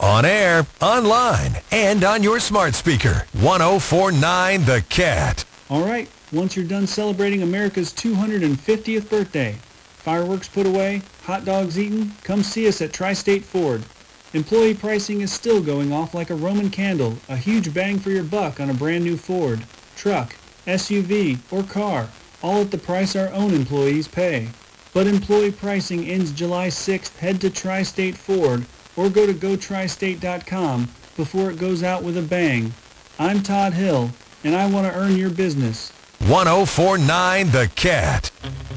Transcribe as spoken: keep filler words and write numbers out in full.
On air, online, and on your smart speaker. one oh four point nine The Cat. All right, once you're done celebrating America's two hundred fiftieth birthday, fireworks put away, hot dogs eaten, come see us at Tri-State Ford. Employee pricing is still going off like a Roman candle, a huge bang for your buck on a brand new Ford, truck, S U V, or car, all at the price our own employees pay. But employee pricing ends July sixth. Head to Tri-State Ford or go to go tri state dot com before it goes out with a bang. I'm Todd Hill, and I want to earn your business. one oh four point nine The Cat.